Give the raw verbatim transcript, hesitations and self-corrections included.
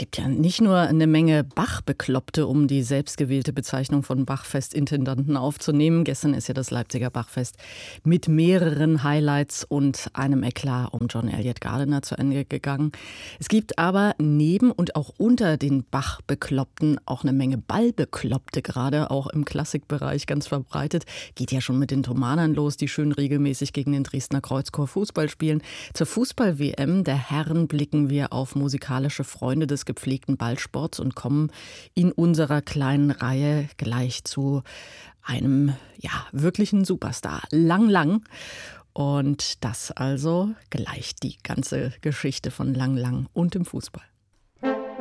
gibt ja nicht nur eine Menge Bach-Bekloppte, um die selbstgewählte Bezeichnung von Bachfest-Intendanten aufzunehmen. Gestern ist ja das Leipziger Bachfest mit mehreren Highlights und einem Eklat um John Eliot Gardiner zu Ende gegangen. Es gibt aber neben und auch unter den Bach-Bekloppten auch eine Menge Ball-Bekloppte, gerade auch im Klassikbereich ganz verbreitet. Geht ja schon mit den Thomanern los, die schön regelmäßig gegen den Dresdner Kreuzchor Fußball spielen. Zur Fußball-W M der Herren blicken wir auf musikalische Freunde des gepflegten Ballsports und kommen in unserer kleinen Reihe gleich zu einem ja, wirklichen Superstar. Lang Lang. Und das also gleich die ganze Geschichte von Lang Lang und dem Fußball.